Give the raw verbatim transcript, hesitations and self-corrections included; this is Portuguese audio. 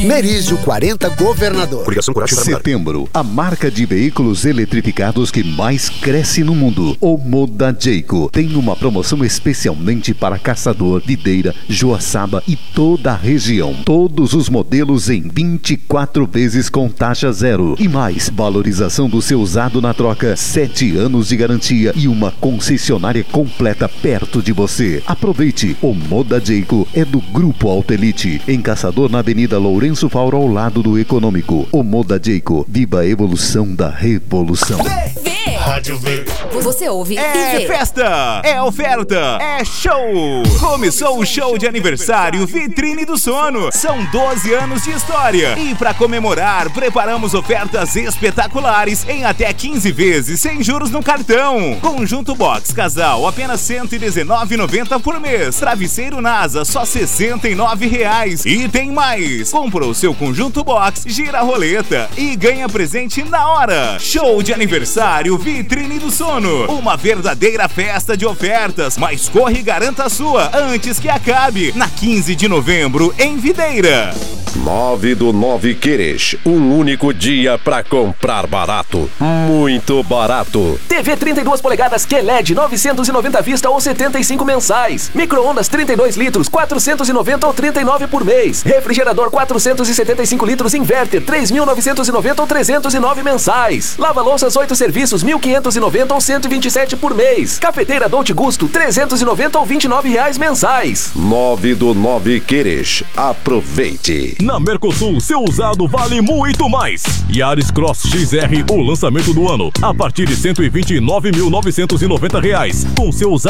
Merizio quarenta, Governador. Coligação Coragem para Setembro, a marca de veículos eletrificados que mais cresce no mundo, o Moda Jayco, tem uma promoção especialmente para Caçador, Videira, Joaçaba e toda a região. Todos os modelos em vinte e quatro vezes com taxa zero. E mais, valorização do seu usado na troca, sete anos de garantia e uma concessionária completa perto de você. Aproveite, o Moda Jayco é do Grupo Auto Elite, em Caçador, na Avenida Lourenço Fauro, ao lado do Econômico. O Moda Jayco, viva a evolução da revolução. Vê! Rádio V. Você ouve É e vê. festa, é oferta, é show. Começou o show de aniversário Vitrine do Sono. São doze anos de história. E para comemorar, preparamos ofertas espetaculares em até quinze vezes sem juros no cartão. Conjunto Box Casal, apenas cento e dezenove reais e noventa centavos por mês. Travesseiro NASA, só sessenta e nove reais. E tem mais. Compra o seu Conjunto Box, gira a roleta e ganha presente na hora. Show de aniversário Vitrine do Sono. Uma verdadeira festa de ofertas. Mas corre e garanta a sua antes que acabe. Na quinze de novembro, em Videira. nove do nove Queres. Um único dia pra comprar barato. Muito barato. T V trinta e duas polegadas Q L E D novecentos e noventa à vista ou setenta e cinco mensais. Micro-ondas trinta e dois litros, quatrocentos e noventa ou trinta e nove por mês. Refrigerador quatrocentos e setenta e cinco litros Inverter três mil novecentos e noventa ou trezentos e nove mensais. Lava-louças oito serviços mil quinhentos e noventa ou cento e vinte e sete por mês. Cafeteira Dolce Gusto trezentos e noventa ou vinte e nove reais mensais. nove do nove Queres. Aproveite. Na Mercosul, seu usado vale muito mais. Yaris Cross X R, o lançamento do ano, a partir de cento e vinte e nove mil novecentos e noventa reais. Com seu usado